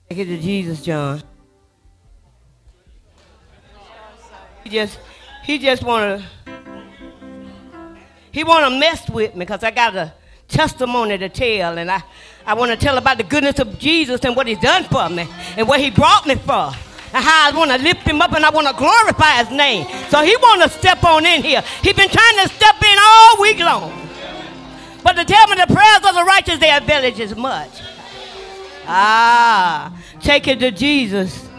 Take it to Jesus, John. He just wanna mess with me because I got a testimony to tell, and I want to tell about the goodness of Jesus and what he's done for me and what he brought me for. And how I want to lift him up and I want to glorify his name. So he want to step on in here. He's been trying to step in all week long. But to tell me the prayers of the righteous, they avail as much. Take it to Jesus.